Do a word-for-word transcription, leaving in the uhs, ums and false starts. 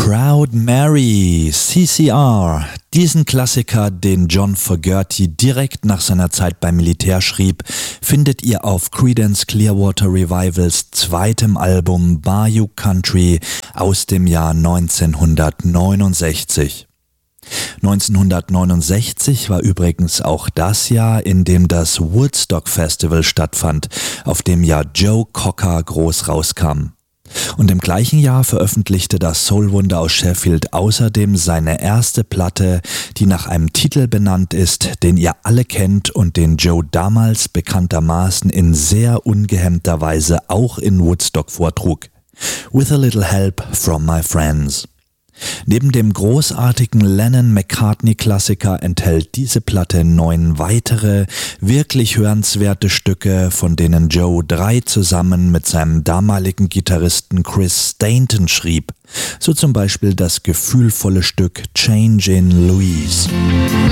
Proud Mary, C C R. Diesen Klassiker, den John Fogerty direkt nach seiner Zeit beim Militär schrieb, findet ihr auf Creedence Clearwater Revivals zweitem Album Bayou Country aus dem Jahr neunzehnhundertneunundsechzig. neunzehnhundertneunundsechzig war übrigens auch das Jahr, in dem das Woodstock Festival stattfand, auf dem ja Joe Cocker groß rauskam. Und im gleichen Jahr veröffentlichte das Soulwunder aus Sheffield außerdem seine erste Platte, die nach einem Titel benannt ist, den ihr alle kennt und den Joe damals bekanntermaßen in sehr ungehemmter Weise auch in Woodstock vortrug. With a Little Help from My Friends. Neben dem großartigen Lennon-McCartney-Klassiker enthält diese Platte neun weitere, wirklich hörenswerte Stücke, von denen Joe drei zusammen mit seinem damaligen Gitarristen Chris Stainton schrieb. So zum Beispiel das gefühlvolle Stück Change in Louise.